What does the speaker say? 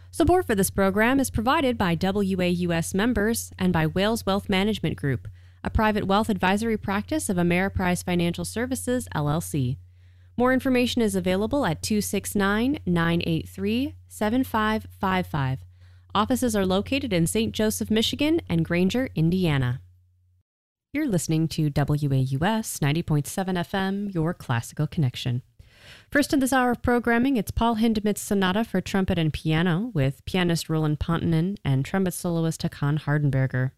Support for this program is provided by WAUS members and by Wales Wealth Management Group, a private wealth advisory practice of Ameriprise Financial Services, LLC. More information is available at 269-983-7555. Offices are located in St. Joseph, Michigan and Granger, Indiana. You're listening to WAUS 90.7 FM, your classical connection. First in this hour of programming, it's Paul Hindemith's Sonata for Trumpet and Piano with pianist Roland Pontonen and trumpet soloist Hakan Hardenberger.